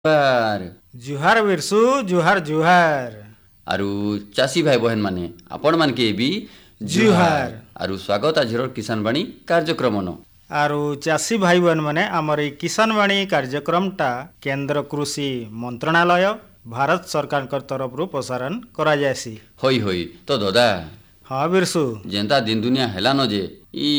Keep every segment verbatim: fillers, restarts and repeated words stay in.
जुहार जुहार बिरसु जुहार जुहार आरु चासी भाई बहन माने आपण मान के भी जुहार आरु स्वागत आजिर किसान बाणी कार्यक्रम न आरु चासी भाई बहन माने आमर ई किसान वाणी कार्यक्रमटा केंद्र कृषि मंत्रणालय भारत सरकार कर तरफ रु प्रसारण करा जायसी होई होई तो दादा हाँ बिरसु जेंता दिन दुनिया हेला न जे ई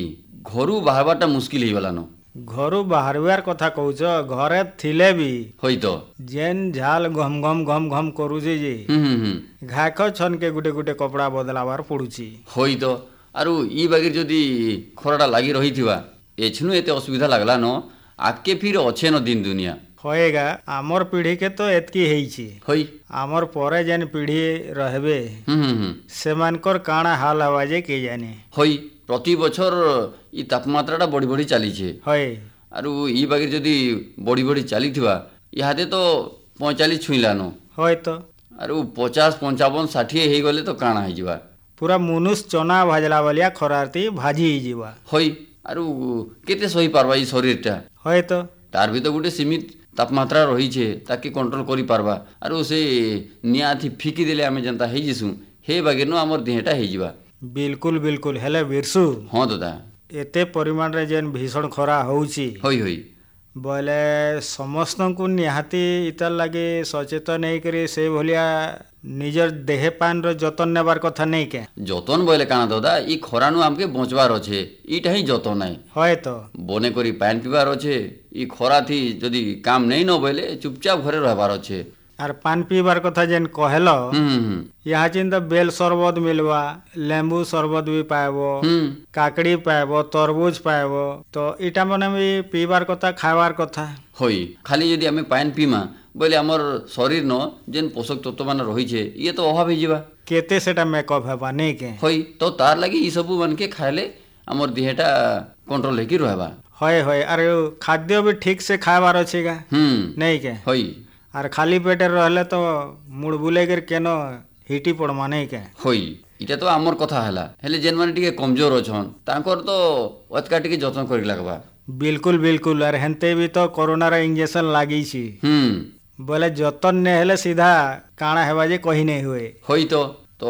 घरु बाहरबाटा मुश्किल ही वाला न घरु बाहरवार कथा कहूच घरे थिले भी होई तो जेन झाल घम घम घम घम करूची जे हम्म हम्म घाख छन के गुटे गुटे कपड़ा बदलावार पड़ुची होई तो आरु ई बागिर जदी खराटा लागी रहिथिबा एछनु एते असुविधा लागला न आके फिर अच्छे न दिन दुनिया होएगा आमर पीढ़ी के तो एतकी हेइची होई आमर परे जेन पीढ़ी रहबे हम्म हम्म सेमानकर काଣା हाल हवा जे के जाने होई प्रति बछर ई तापमात्राटा बड़ी बड़ी चलीछे होय आरु ई बागिर जदी बड़ी बड़ी चलीथिबा इहादे तो पैंतालीस छुईला न होय तो आरु पचास पंचावन षाठी हे गले तो काଣା हे जिबा पूरा मुनुस चना भाजला वालिया खरारती भाजी जीवा होई आरु केते सही पारबा ई शरीरटा होय तो तार भी तो गुटे सीमित तापमात्रा रही छे ताकि कंट्रोल करि पारबा आरु से नियाथी फिकी देले आमे जनता हे जिसु हे बागिर न हमर देहटा हे जिबा बिल्कुल बिल्कुल हेले बिरसु हां दादा एते परिमाण रे जेन भीषण खरा होउची होई होई बोले समस्त को निहाती इतार लगे सचेतन नहीं करी से भलिया निजर देह पान रो जतन नेबार कथा नहीं के जतन बोले काना दादा ई खरानु आमके बचवार अछि ईटा ही जतन है होय तो बने करी पान पीबार अछि ई खरा थी जदी काम नहीं न बोले चुपचाप घरे रहबार अछि आर पान पीबार कथा जेन कहलो हम्म यहाँ चिंत बेल शरबत मिलवा लेंबू शरबत भी पाएबो हम्म काकड़ी पाएबो तरबूज पाएबो तो इटा मने भी पीबार कथा खावार कथा होई खाली यदि आमे पान पीमा बोले हमर शरीर न जेन पोषक तत्व मान रही छे ये तो अभाव हे जिबा केते सेटा मेकअप हेबा नहीं के होई तो तार लगी ई सब मन के खाले हमर देहटा कंट्रोल हेकी रहबा होय होय अरे खाद्य भी ठीक से खावार अछेगा हम्म नहीं के होई आर खाली पेटे रहले तो मुड़ बुले कर केनो हिटी पड़मा नहीं के होई इटा तो हमर कथा हला हेले जेन माने टिके कमजोर अछन तांकर तो अतका टिके जतन करि लागबा बिल्कुल बिल्कुल अरे हेंते भी तो कोरोना रे इंजेक्शन लागी छी हम्म बोले जतन ने हेले सीधा काଣା हेबा जे कही नहीं हुए होई तो तो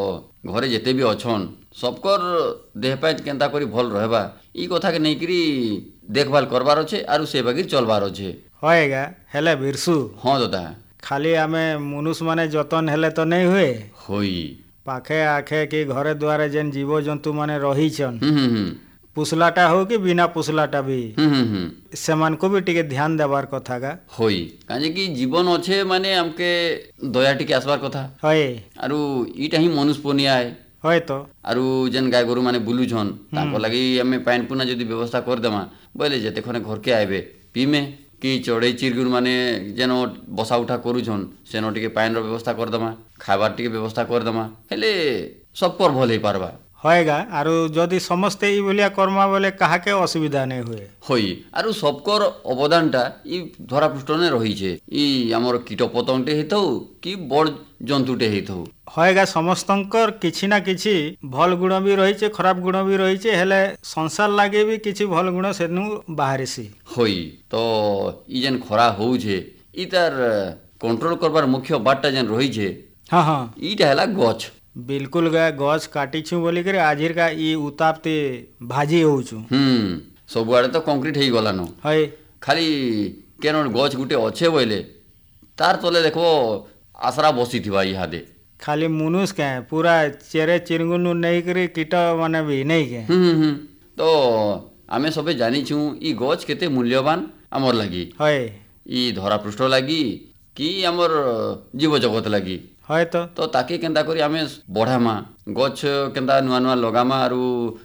घरे जेते भी अछन सबकर देह पाए केंता करी भल रहबा ई कथा के नहीं करी देखभाल करबार अछि आरु से बागिर चलबार अछि होएगा हेले बिरसु हां दादा खाली आमे मनुष माने जतन हेले तो नहीं हुए होई पाखे आखे कि घरे द्वारे जेन जीव जंतु माने रही छन हम्म हम्म पुसलाटा हो कि बिना पुसलाटा भी हम्म हम्म सेमान को भी टिके ध्यान देबार कथा गा होई काजे कि जीवन अच्छे माने हमके दया टिके आसबार कथा होय आरु ईटा ही मनुष्य पुनिया है होय तो आरु जेन गाय गोरु माने बुलु छन ताको लागि हमें पानी पुना जदी व्यवस्था कर देमा बोले जेते खने घर के आइबे पीमे कि चढ़ई चिरगुर माने जेन बसा उठा करू छन सेनो टिके पानी रो व्यवस्था कर देमा खाबार टिके व्यवस्था कर देमा हेले सब पर भले पारबा होएगा आरु जदि समस्ते ई बोलिया कर्मा बोले कहा के असुविधा नहीं हुए होई आरु सबकर अवदानटा ई धरा पृष्ठने रही छे ई हमर कीट पतंगटे हेतौ कि बड़ जंतुटे हेतौ होएगा समस्तंकर किछि ना किछि भल गुण भी रही छे खराब गुण भी रही छे हेले संसार लागे भी किछि भल गुण सेनु बाहरिसी होई तो ई जेन खरा होउ छे ई तार कंट्रोल करबार मुख्य बातटा जेन रही छे हां हां ईटा हला गछ बिल्कुल गा गछ काटी छु बोली करे आजिर का ई उतापते भाजी होउछु हम्म सब आड़े तो कंक्रीट हे गला न हय खाली केन गछ गुटे अच्छे बोले तार तले देखो आसरा बसी थिबा इहादे खाली मुनुस के पूरा चेरे चिरंगुन नहीं करे कीट माने भी नहीं के हम्म हम्म तो आमे सबे जानि छु ई गछ केते मूल्यवान हमर लागि हय ई धरा पृष्ठ लागि कि हमर जीव जगत लागि हय तो तो ताके केंता करी आमे बढ़ामा गछ केंता नुआ नुआ लगामा आरु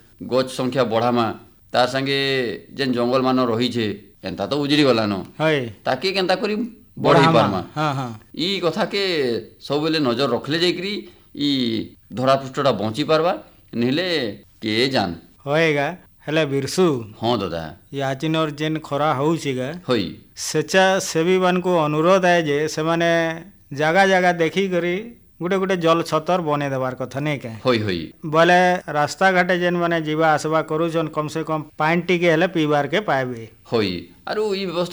गछ संख्या बढ़ामा तार संगे जेन जंगल मान रही छे एंता तो उजड़ी गला न हय ताके केंता करी बढ़ाई पारमा हां हां ई कथा के सब बेले नजर रखले जाईकरी ई धरा पृष्ठटा बंची पारबा नहिले के जान होएगा हेले बिरसु हां दादा याचिन और जेन खरा होउछिगा होई सेचा सेवी मान को अनुरोध है जे से माने जगह जगह देखी करी गुटे गुटे जल छतर बने देवार कथा नहीं के होई होई बोले रास्ता घाटे जेन माने जीवा आसवा करूछन कम से कम पानी टिके हेले पीबार के पाएबे होई आरु ई व्यवस्था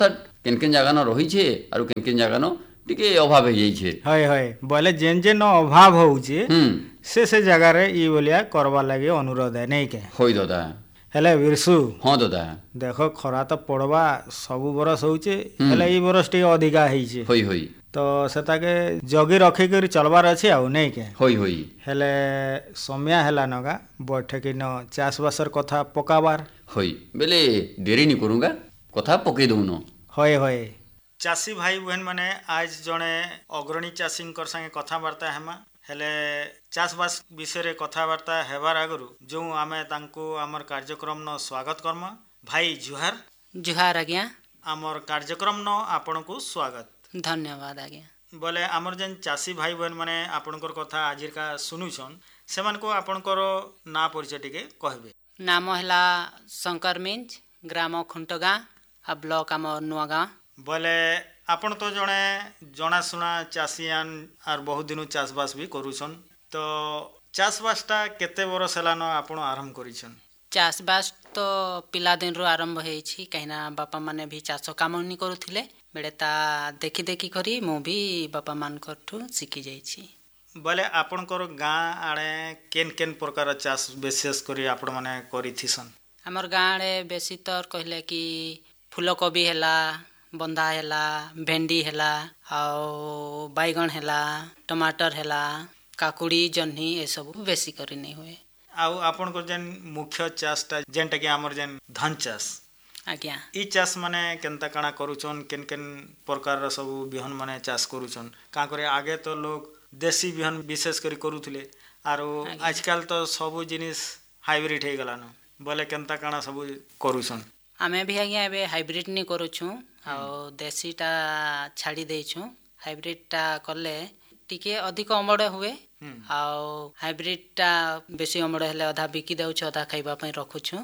କେନ୍ କେନ୍ ଜାଗାନ ରହିଛେ ଆରୁ କେନ୍ କେନ୍ ଜାଗାନ ଟିକେ ଅଭାବ ହେଇଯାଇଛେ। ହଏ ହଏ ବୋଇଲେ ଯେନ୍ ଯେନ୍ ଅଭାବ ହଉଛେ ହୁଁ ସେ ସେ ଜାଗାରେ ଇ ଭଳିଆ କରବାର୍ ଲାଗି ଅନୁରୋଧ ହେ ନାଇଁ କେ। ହଇ ଦାଦା। ହେଲେ ବିରସୁ ହଁ ଦାଦା। ଦେଖ ଖରା ତ ପଡ଼ବା ସବୁ ବରଷ ହଉଛେ ହେଲେ ଇ ବରଷ ଟିକେ ଅଧିକା ହେଇଛେ ହଇ ହଇ ତ ସେତାକେ ଜଗି ରଖିକରି ଚଲବାର ଅଛି ଆଉ ନାଇଁ କେ। ହଇ ହଇ ହେଲେ ସମୟା ହେଲା ନଗା ବୈଠକିନ ଚାଷବାସର କଥା ପକାବାର। ହଇ ବେଲେ ଡେରି ନି କରୁଙ୍ଗା କଥା ପକେଇ ଦଉନ। ହଏ ହଏ ଚାଷୀ ଭାଇ ବହେନ ମାନେ ଆଜ ଜଣେ ଅଗ୍ରଣୀ ଚାଷୀଙ୍କର ସାଙ୍ଗେ କଥାବାର୍ତ୍ତା ହେମା। ହେଲେ ଚାଷବାସ ବିଷୟରେ କଥାବାର୍ତ୍ତା ହେବାର ଆଗରୁ ଯେଉଁ ଆମେ ତାଙ୍କୁ ଆମର କାର୍ଯ୍ୟକ୍ରମର ସ୍ୱାଗତ କର୍ମା। ଭାଇ ଜୁହାର। ଜୁହାର ଆଜ୍ଞା। ଆମର କାର୍ଯ୍ୟକ୍ରମର ଆପଣଙ୍କୁ ସ୍ୱାଗତ। ଧନ୍ୟବାଦ ଆଜ୍ଞା। ବୋଲେ ଆମର ଯେନ୍ ଚାଷୀ ଭାଇ ବହେନ ମାନେ ଆପଣଙ୍କର କଥା ଆଜିକା ଶୁଣୁଛନ୍ ସେମାନଙ୍କୁ ଆପଣଙ୍କର ନାଁ ପରିଚୟ ଟିକେ କହିବେ। ନାମ ହେଲା ଶଙ୍କର ମିଞ୍ଜ, ଗ୍ରାମ ଖୁଣ୍ଟଗାଁ ଆଉ ବ୍ଲକ ଆମର ନୂଆଗାଁ। ବୋଲେ ଆପଣ ତ ଜଣେ ଜଣାଶୁଣା ଚାଷୀଆନ୍ ଆର୍ ବହୁତ ଦିନୁ ଚାଷବାସ ବି କରୁଛନ୍। ତ ଚାଷବାସଟା କେତେ ବରଷ ହେଲାନ ଆପଣ ଆରମ୍ଭ କରିଛନ୍? ଚାଷବାସ ତ ପିଲାଦିନରୁ ଆରମ୍ଭ ହେଇଛି କାହିଁକିନା ବାପା ମାନେ ବି ଚାଷ କାମ ନି କରୁଥିଲେ ବେଳେ ତା ଦେଖି ଦେଖି କରି ମୁଁ ବି ବାପା ମାନଙ୍କଠୁ ଶିଖି ଯାଇଛି। ବୋଲେ ଆପଣଙ୍କର ଗାଁ ଆଡ଼େ କେନ୍ କେନ୍ ପ୍ରକାର ଚାଷ ବିଶେଷ କରି ଆପଣମାନେ କରିଥିସନ୍? ଆମର ଗାଁ ଆଡ଼େ ବେଶୀ ତର କହିଲେ କି ଫୁଲକୋବି ହେଲା, ବନ୍ଧା ହେଲା, ଭେଣ୍ଡି ହେଲା, ଆଉ ବାଇଗଣ ହେଲା, ଟମାଟର ହେଲା, କାକୁଡ଼ି, ଜହ୍ନି ଏସବୁ ବେଶୀ କରି ନେଇ ହୁଏ। ଆଉ ଆପଣଙ୍କର ଯେନ୍ ମୁଖ୍ୟ ଚାଷଟା ଯେନ୍ଟାକି ଆମର ଯେନ୍ ଧାନ ଚାଷ ଆଜ୍ଞା ଇ ଚାଷ ମାନେ କେନ୍ତା କାଣା କରୁଛନ୍ କେନ୍ କେନ୍ ପ୍ରକାରର ସବୁ ବିହନ ମାନେ ଚାଷ କରୁଛନ୍? କାଁ କରି ଆଗେ ତ ଲୋକ ଦେଶୀ ବିହନ ବିଶେଷ କରି କରୁଥିଲେ ଆରୁ ଆଜକାଲ ତ ସବୁ ଜିନିଷ ହାଇବ୍ରିଡ ହେଇଗଲାନ। ବୋଲେ କେନ୍ତା କାଣା ସବୁ କରୁଛନ୍? ଆମେ ବି ଆଜ୍ଞା ଏବେ ହାଇବ୍ରିଡ ନି କରୁଛୁଁ ଆଉ ଦେଶୀଟା ଛାଡ଼ି ଦେଇଛୁଁ। ହାଇବ୍ରିଡଟା କଲେ ଟିକେ ଅଧିକ ଅମଳ ହୁଏ ଆଉ ହାଇବ୍ରିଡଟା ବେଶୀ ଅମଳ ହେଲେ ଅଧା ବିକି ଦେଉଛୁ ଅଧା ଖାଇବା ପାଇଁ ରଖୁଛୁ।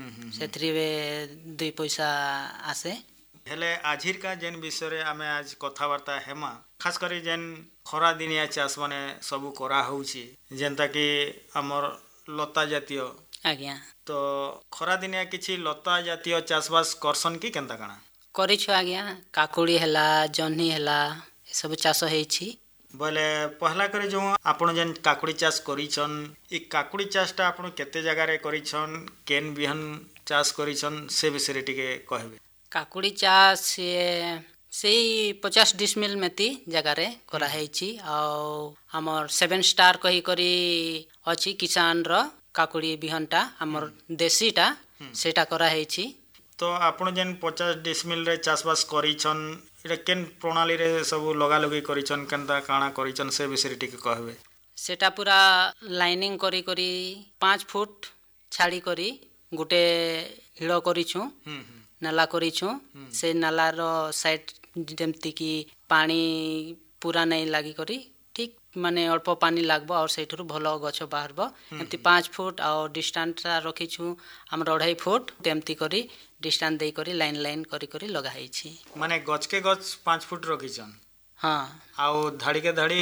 ସେଥିରେ ଦୁଇ ପଇସା ଆସେ। ହେଲେ ଆଜିରକା ଯେନ୍ ବିଷୟରେ ଆମେ ଆଜ କଥାବାର୍ତ୍ତା ହେମା ଖାସ କରି ଯେନ୍ ଖରା ଦିନିଆ ଚାଷ ମାନେ ସବୁ କରାହଉଛି ଯେନ୍ତାକି ଆମର ଲତା ଜାତୀୟ। ଆଜ୍ଞା ତ ଖରା ଦିନିଆ କିଛି ଲତା ଜାତୀୟ ଚାଷବାସ କରସନ୍ କି କେନ୍ତା କାଣା? କରିଛୁ ଆଜ୍ଞା। କାକୁଡ଼ି ହେଲା, ଜହ୍ନି ହେଲା ଏସବୁ ଚାଷ ହେଇଛି। ବୋଇଲେ ପହଲା କରି ଯେଉଁ ଆପଣ ଯେନ୍ କାକୁଡ଼ି ଚାଷ କରିଛନ୍ ଇ କାକୁଡ଼ି ଚାଷଟା ଆପଣ କେତେ ଜାଗାରେ କରିଛନ୍ କେନ୍ ବିହନ ଚାଷ କରିଛନ୍ ସେ ବିଷୟରେ ଟିକେ କହିବେ। କାକୁଡ଼ି ଚାଷ ସେଇ ପଚାଶ ଡିସମିଲ୍ ମେତି ଜାଗାରେ କରାହେଇଛି ଆଉ ଆମର ସେଭେନ ଷ୍ଟାର କହିକରି ଅଛି କିଷାନର କାକୁଡ଼ି ବିହନଟା ଆମର ଦେଶୀଟା ସେଇଟା କରାହେଇଛି। ତ ଆପଣ ଯେନ୍ ପଚାଶ ଡିସମିଲ୍ରେ ଚାଷବାସ କରିଛନ୍ ଏଇଟା କେନ୍ ପ୍ରଣାଳୀରେ ସବୁ ଲଗାଲଗି କରିଛନ୍ କେନ୍ତା କାଣା କରିଛନ୍ ସେ ବିଷୟରେ ଟିକେ କହିବେ। ସେଟା ପୁରା ଲାଇନିଂ କରି କରି ପାଞ୍ଚ ଫୁଟ ଛାଡ଼ି କରି ଗୋଟେ ହିଡ଼ କରିଛୁ, ନାଲା କରିଛୁ। ସେ ନାଲାର ସାଇଡ୍ ଯେମିତିକି ପାଣି ପୁରା ନାଇଁ ଲାଗିକରି ଠିକ୍ ମାନେ ଅଳ୍ପ ପାଣି ଲାଗବ ଆଉ ସେଇଠାରୁ ଭଲ ଗଛ ବାହାରିବ। ଏମିତି ପାଞ୍ଚ ଫୁଟ ଆଉ ଡିଷ୍ଟାନ୍ସଟା ରଖିଛୁ ଆମର ଅଢ଼ାଇ ଫୁଟ ଏମିତି କରି ଡିଷ୍ଟାନ୍ସ ଦେଇକରି ଲାଇନ୍ ଲାଇନ୍ କରି କରି ଲଗା ହେଇଛି। ମାନେ ଗଛକେ ଗଛ ପାଞ୍ଚ ଫୁଟ ରଖିଛନ୍? ହଁ। ଆଉ ଧାଡ଼ିକେ ଧାଡ଼ି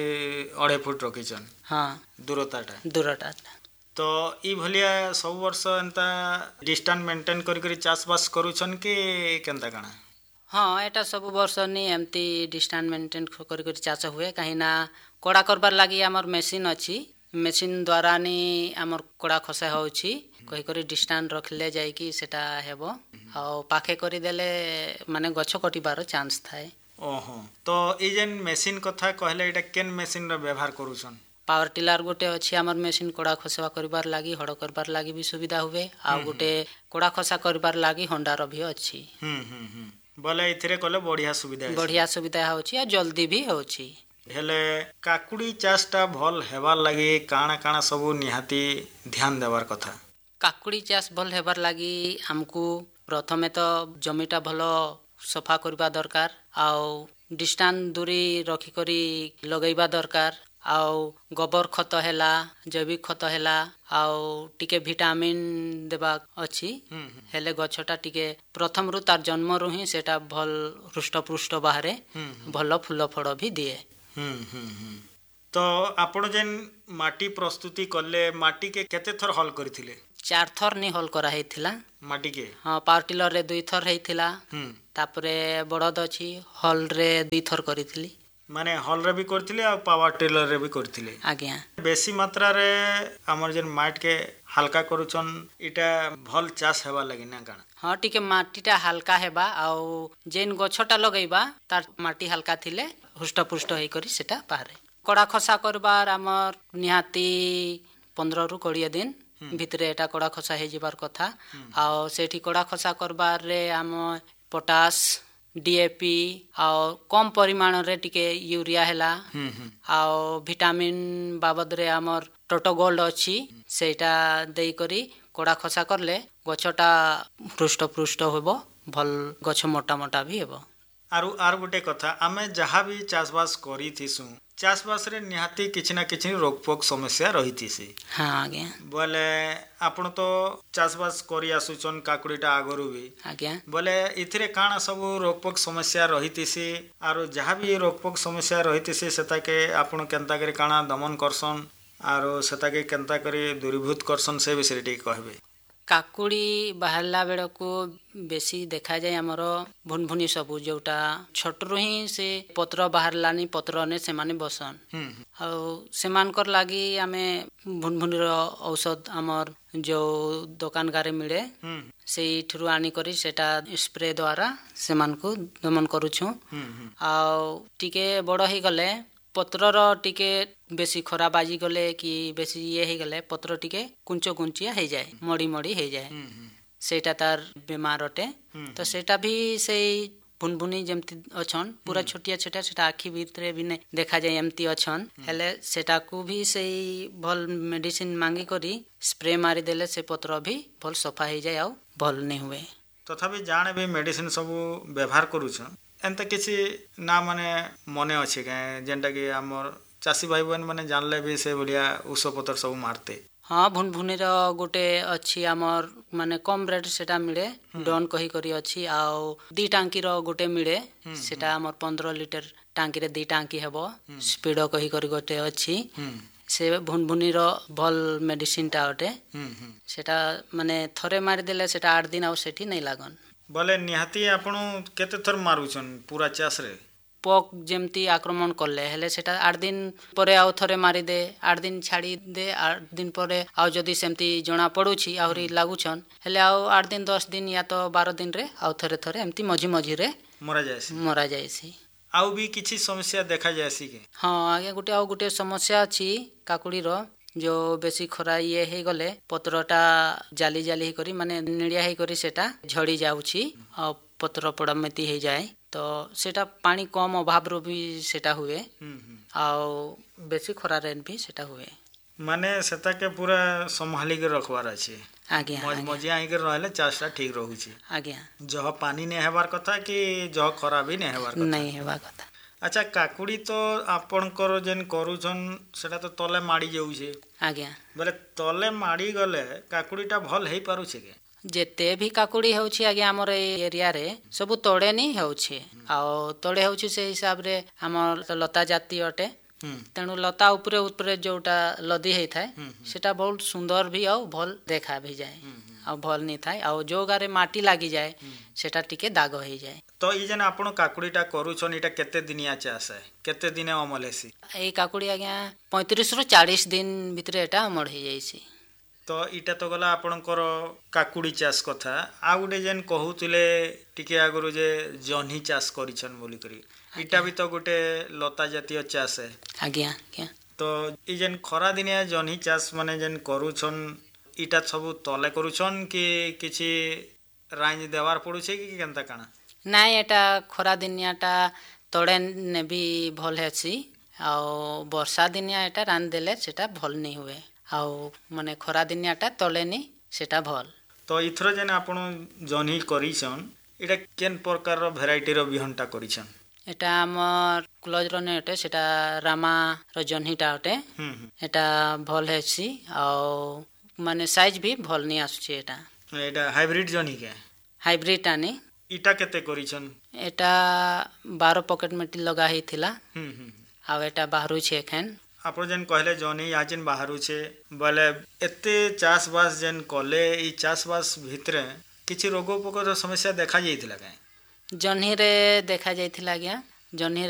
ଅଢ଼େଇ ଫୁଟ ରଖିଛନ୍? ହଁ ଦୂରତାଟା ଦୂରଟା। ତ ଇ ଭଳିଆ ସବୁ ବର୍ଷ ଏନ୍ତା ଡିଷ୍ଟାନ୍ସ ମେଣ୍ଟେନ୍ କରିକରି ଚାଷବାସ କରୁଛନ୍ କି କେନ୍ତା କାଣା? ହଁ ଏଟା ସବୁ ବର୍ଷ ନି ଏମିତି ଡିଷ୍ଟାନ୍ସ ମେଣ୍ଟେନ୍ କରି କରି ଚାଷ ହୁଏ କାହିଁକିନା କଡ଼ା କରବାର ଲାଗି ଆମର ମେସିନ୍ ଅଛି। ମେସିନ୍ ଦ୍ୱାରା ନି ଆମର କଡ଼ା ଖସା ହେଉଛି କହିକରି ଡିଷ୍ଟାନ୍ସ ରଖିଲେ ଯାଇକି ସେଟା ହେବ ଆଉ ପାଖେ କରିଦେଲେ ମାନେ ଗଛ କଟିବାର ଚାନ୍ସ ଥାଏ। ଓହୋ ତ ଏଇ ଯେନ୍ ମେସିନ୍ କଥା କହିଲେ ଏଇଟା କେନ୍ ମେସିନ୍ର ବ୍ୟବହାର କରୁଛନ୍? ପାୱାର ଟିଲର ଗୋଟେ ଅଛି ଆମର ମେସିନ୍ କଡ଼ା ଖସା କରିବାର ଲାଗି ହଡ଼ କରିବାର ଲାଗି ବି ସୁବିଧା ହୁଏ ଆଉ ଗୋଟେ କଡ଼ା ଖସା କରିବାର ଲାଗି ହଣ୍ଡାର ବି ଅଛି। ହୁଁ ହୁଁ ହୁଁ ବୋଲେ ଏଥିରେ କଲେ ବଢ଼ିଆ ସୁବିଧା ବଢ଼ିଆ ସୁବିଧା ହେଉଛି ଆଉ ଜଲ୍ଦି ବି ହେଉଛି। ହେଲେ କାକୁଡ଼ି ଚାଷଟା ଭଲ ହେବାର ଲାଗି କାଣା କାଣା ସବୁ ନିହାତି ଧ୍ୟାନ ଦେବାର କଥା? କାକୁଡ଼ି ଚାଷ ଭଲ ହେବାର ଲାଗି ଆମକୁ ପ୍ରଥମେ ତ ଜମିଟା ଭଲ ସଫା କରିବା ଦରକାର ଆଉ ଡିଷ୍ଟାନ୍ସ ଦୂରି ରଖିକରି ଲଗେଇବା ଦରକାର ଆଉ ଗୋବର ଖତ ହେଲା, ଜୈବିକ ଖତ ହେଲା ଆଉ ଟିକେ ଭିଟାମିନ୍ ଦେବା ଅଛି। ହେଲେ ଗଛଟା ଟିକେ ପ୍ରଥମରୁ ତାର ଜନ୍ମରୁ ହିଁ ସେଟା ଭଲ ହୃଷ୍ଟପୃଷ୍ଟ ବାହାରେ, ଭଲ ଫୁଲ ଫଳ ବି ଦିଏ। ତ ଆପଣ ଯେନ୍ ମାଟି ପ୍ରସ୍ତୁତି କଲେ ମାଟିକେ କେତେ ଥର ହଲ୍ କରିଥିଲେ? ଚାର ଥର ନି ହଲ୍ କରା ହେଇଥିଲା ମାଟିକେ। ହଁ ପାୱାର ଟିଲରରେ ଦୁଇ ଥର ହେଇଥିଲା ତାପରେ ବଳଦ ଅଛି ହଲ୍ରେ ଦୁଇଥର କରିଥିଲି। ମାନେ ହଲ୍ରେ ବି କରିଥିଲେ ଆଉ ପାୱାର ଟିଲରରେ ବି କରିଥିଲେ। ଆଜ୍ଞା ବେଶୀ ମାତ୍ରାରେ ଆମର ଯେନ୍ ମାଟିକେ ହାଲକା କରୁଛନ୍ ଇଟା ଭଲ ଚାଷ ହେବା ଲାଗି ନା କାଣା? ହଁ ଟିକେ ମାଟିଟା ହାଲକା ହେବା ଆଉ ଯେନ୍ ଗଛଟା ଲଗେଇବା ତାର ମାଟି ହାଲକା ଥିଲେ ହୃଷ୍ଟପୃଷ୍ଟ ହେଇକରି ସେଟା ବାହାରେ। କଡ଼ା ଖସା କରବାର ଆମର ନିହାତି ପନ୍ଦରରୁ କୋଡ଼ିଏ ଦିନ ଭିତରେ ଏଟା କଡ଼ା ଖସା ହେଇଯିବାର କଥା। ଆଉ ସେଠି କଡ଼ା ଖସା କରବାରେ ଆମ ପଟାସ ଡିଏପି ଆଉ କମ୍ ପରିମାଣରେ ଟିକେ ୟୁରିଆ ହେଲା ଆଉ ଭିଟାମିନ୍ ବାବଦରେ ଆମର ଟୋଟୋଗୋଲ୍ଡ ଅଛି ସେଇଟା ଦେଇକରି କଡ଼ା ଖସା କରଲେ ଗଛଟା ହୃଷ୍ଟପୃଷ୍ଟ ହେବ, ଭଲ ଗଛ ମୋଟା ମୋଟା ବି ହେବ। ଆରୁ ଆର୍ ଗୋଟେ କଥା ଆମେ ଯାହା ବି ଚାଷବାସ କରିଥିସୁଁ ଚାଷବାସରେ ନିହାତି କିଛି ନା କିଛି ରୋଗ ପୋକ ସମସ୍ୟା ରହିଥିସି। ହଁ ଆଜ୍ଞା ବୋଲେ ଆପଣ ତ ଚାଷବାସ କରି ଆସୁଛନ୍ କାକୁଡ଼ିଟା ଆଗରୁ ବି ଆଜ୍ଞା ବୋଲେ ଏଥିରେ କାଣା ସବୁ ରୋଗ ପୋକ ସମସ୍ୟା ରହିଥିସି ଆରୁ ଯାହା ବି ରୋଗ ପୋକ ସମସ୍ୟା ରହିଥିସି ସେଟାକେ ଆପଣ କେନ୍ତା କରି କାଣା ଦମନ କରସନ୍ ଆରୁ ସେଟାକେ କେନ୍ତା କରି ଦୂରୀଭୂତ କରସନ୍ ସେ ବିଷୟରେ ଟିକେ କହିବେ। କାକୁଡ଼ି ବାହାରିଲା ବେଳକୁ ବେଶୀ ଦେଖାଯାଏ ଆମର ଭୁନଭୁନି ସବୁ ଯୋଉଟା ଛୋଟରୁ ହିଁ ସେ ପତ୍ର ବାହାରିଲାନି ପତ୍ରନେ ସେମାନେ ବସନ୍ ଆଉ ସେମାନଙ୍କର ଲାଗି ଆମେ ଭୁନଭୁନିର ଔଷଧ ଆମର ଯୋଉ ଦୋକାନ ଗାରେ ମିଳେ ସେଇଥିରୁ ଆଣିକରି ସେଟା ସ୍ପ୍ରେ ଦ୍ୱାରା ସେମାନଙ୍କୁ ଦମନ କରୁଛୁ। ଆଉ ଟିକେ ବଡ଼ ହେଇଗଲେ ପତ୍ରର ଟିକେ ବେଶୀ ଖରା ବାଜିଗଲେ କି ବେଶୀ ଇଏ ହେଇଗଲେ ପତ୍ର ଟିକେ କୁଞ୍ଚ କୁଞ୍ଚିଆ ହେଇଯାଏ, ମଡ଼ି ମଡ଼ି ହେଇଯାଏ, ସେଇଟା ତାର ବେମାର ଅଟେ। ତ ସେଇଟା ବି ସେଇ ଭୁନଭୁନି ଯେମିତି ଅଛନ୍ ପୁରା ଛୋଟିଆ ଛୋଟିଆ ସେଟା ଆଖି ଭିତରେ ବି ଦେଖାଯାଏ ଏମିତି ଅଛନ୍, ହେଲେ ସେଟାକୁ ବି ସେଇ ଭଲ ମେଡିସିନ ମାଙ୍ଗି କରି ସ୍ପ୍ରେ ମାରିଦେଲେ ସେ ପତ୍ର ବି ଭଲ ସଫା ହେଇଯାଏ ଆଉ ଭଲ ନେଇ ହୁଏ। ତଥାପି ଜାଣେ ବି ମେଡିସିନ ସବୁ ବ୍ୟବହାର କରୁଛନ୍ ଏନ୍ତା କିଛି ନା ମାନେ ମନେ ଅଛି କାଁ ଯେନ୍ଟାକି ଆମର ଚାଷୀ ଭାଇ ବହନ ମାନେ ଜାଣିଲେ ବି ସେ ଭଳିଆ ଔଷଧପତ୍ର ସବୁ ମାରତେ? ହଁ ଭୁନଭୁନିର ଗୋଟେ ଅଛି ଆମର ମାନେ କମ୍ ରେଟ୍ ସେଟା ମିଳେ, ଡନ୍ କହି କରି ଅଛି ଆଉ ଦି ଟାଙ୍କିର ଗୋଟେ ମିଳେ ସେଟା ଆମର ପନ୍ଦର ଲିଟର ଟାଙ୍କିରେ ଦି ଟାଙ୍କି ହେବ, ସ୍ପିଡ କହି କରି ଗୋଟେ ଅଛି ସେ ଭୁନଭୁନିର ଭଲ ମେଡିସିନଟା ଅଟେ। ସେଟା ମାନେ ଥରେ ମାରିଦେଲେ ସେଟା ଆଠ ଦିନ ଆଉ ସେଠି ନାଇଁ ଲାଗନ୍। ବୋଲେ ନିହାତି ଆପଣ କେତେ ଥର ମାରୁଛନ୍ ପୁରା ଚାଷରେ? ପୋକ ଯେମିତି ଆକ୍ରମଣ କଲେ ହେଲେ ସେଟା ଆଠ ଦିନ ପରେ ଆଉ ଥରେ ମାରିଦେ, ଆଠ ଦିନ ଛାଡ଼ି ଦେ, ଆଠ ଦିନ ପରେ ଆଉ ଯଦି ସେମିତି ଜଣା ପଡୁଛି ଆହୁରି ଲାଗୁଛନ୍ ହେଲେ ଆଉ ଆଠ ଦିନ ଦଶ ଦିନ ୟା ତ ବାର ଦିନରେ ଆଉ ଥରେ ଥରେ ଏମିତି ମଝି ମଝିରେ ମରାଯାଏସି ମରାଯାଏସି। ଆଉ ବି କିଛି ସମସ୍ୟା ଦେଖାଯାଏସି କି? ହଁ ଆଜ୍ଞା ଗୋଟେ ଆଉ ଗୋଟେ ସମସ୍ୟା ଅଛି କାକୁଡ଼ିର, ଯୋଉ ବେଶୀ ଖରା ଇଏ ହେଇଗଲେ ପତ୍ରଟା ଜାଲି ଜାଲି ହେଇକରି ମାନେ ନିଳିଆ ହେଇକରି ସେଟା ଝଡ଼ି ଯାଉଛି ଆଉ ପତ୍ର ପୋଡ଼ାମତି ହେଇଯାଏ। ତ ସେଟା ପାଣି କମ ଅଭାବରୁ ବି ସେଟା ହୁଏ ଆଉ ବେଶୀ ଖରାରେ ବି ସେଟା ହୁଏ। ମାନେ ସେଟାକେ ପୁରା ସମ୍ଭାଳିକି ରଖବାର ଅଛି। ଆଜ୍ଞା ମଝିଆ ହେଇକି ରହିଲେ ଚାଷଟା ଠିକ ରହୁଛି। ଆଜ୍ଞା ଜହ ପାନି ନେଇ ହେବାର କଥା କି ଜହ ଖରା ବି ନେଇ ହେବାର କଥା ନାଇଁ ହେବା କଥା। ଆଚ୍ଛା କାକୁଡ଼ି ତ ଆପଣଙ୍କର ଯେନ୍ କରୁଛନ୍ ସେଟା ତ ତଲେ ମାଡ଼ି ଯାଉଛେ ଆଜ୍ଞା ବୋଲେ ତଲେ ମାଡ଼ି ଗଲେ କାକୁଡ଼ିଟା ଭଲ ହେଇପାରୁଛେ କି? ଯେତେ ବି କାକୁଡ଼ି ହେଉଛି ଆଜ୍ଞା ଆମର ଏଇ ଏରିଆରେ ସବୁ ତଳେନି ହେଉଛି ଆଉ ତଳେ ହେଉଛି ସେ ହିସାବରେ ଆମର ଲତା ଜାତୀୟ ଅଟେ, ତେଣୁ ଲତା ଉପରେ ଉପରେ ଯୋଉଟା ଲଦି ହେଇଥାଏ ସେଟା ବହୁତ ସୁନ୍ଦର ବି ଆଉ ଭଲ ଦେଖା ବି ଯାଏ ଆଉ ଭଲ ନି ଥାଏ ଆଉ ଯୋଉ ଗାରେ ମାଟି ଲାଗିଯାଏ ସେଟା ଟିକେ ଦାଗ ହେଇଯାଏ। ତ ଏଇ ଯେନ୍ ଆପଣ କାକୁଡ଼ିଟା କରୁଛନ୍ ଏଇଟା କେତେ ଦିନିଆ ଚାଷ ହେ, କେତେ ଦିନେ ଅମଲ ହେସି? ଏଇ କାକୁଡ଼ି ଆଜ୍ଞା ପଇଁତିରିଶରୁ ଚାଳିଶ ଦିନ ଭିତରେ ଏଟା ଅମଳ ହେଇଯାଇଛି। ତ ଇଟା ତ ଗଲା ଆପଣଙ୍କର କାକୁଡ଼ି ଚାଷ କଥା। ଆଉ ଗୋଟେ ଯେନ୍ କହୁଥିଲେ ଟିକେ ଆଗରୁ ଯେ ଜହ୍ନି ଚାଷ କରିଛନ୍ ବୋଲିକରି, ଇଟା ବି ତ ଗୋଟେ ଲତା ଜାତୀୟ ଚାଷ ହେ। ଆଜ୍ଞା ଆଜ୍ଞା ତ ଏଇ ଯେନ୍ ଖରା ଦିନିଆ ଜହ୍ନି ଚାଷ ମାନେ ଯେନ୍ କରୁଛନ୍ ଇଟା ସବୁ ତଲେ କରୁଛନ୍ କି କିଛି ରାଇଜ ଦେବାର ପଡୁଛେ କି କେନ୍ତା କାଣା? ନାଇଁ ଏଟା ଖରା ଦିନିଆଟା ତଳେ ନେବି ଭଲ ହେସି ଆଉ ବର୍ଷା ଦିନିଆ ଏଟା ରାନ୍ଧିଦେଲେ ସେଟା ଭଲ ନି ହୁଏ ଆଉ ମାନେ ଖରା ଦିନିଆଟା ତଳେନି ସେଟା ଭଲ। ତ ଇଥର ଯେନ୍ ଆପଣ ଜହ୍ନି କରିଛନ୍ ଏଇଟା କେନ୍ ପ୍ରକାରର ଭେରାଇଟିର ବିହନଟା କରିଛନ୍? ଏଟା ଆମର କ୍ଲୋଜର ନେ ଅଟେ, ସେଟା ରାମାର ଜହ୍ନିଟା ଅଟେ। ଏଟା ଭଲ ହେସି ଆଉ ମାନେ ସାଇଜ ବି ଭଲ ନି ଆସୁଛି। ଏଟା ଏଇଟା ହାଇବ୍ରିଡ ଜହ୍ନି କେ? ହାଇବ୍ରିଡ ଆନି। ଇଟା କେତେ କରିଛନ୍? ଏଟା ବାର ପକେଟ ମେଟି ଲଗା ହେଇଥିଲା ଆଉ ଏଟା ବାହାରୁଛି ଏଖେନ୍। ଆପଣ ଯେନ୍ କହିଲେ ଜହ୍ନି ଏହା ଯେନ୍ ବାହାରୁଛେ ବୋଲେ ଏତେ ଚାଷବାସ ଯେନ୍ କଲେ ଏଇ ଚାଷବାସ ଭିତରେ କିଛି ରୋଗ ପୋକର ସମସ୍ୟା ଦେଖା ଯାଇଥିଲା କାଇଁ? ଜହ୍ନିରେ ଦେଖାଯାଇଥିଲା ଆଜ୍ଞା। ଜହ୍ନିରେ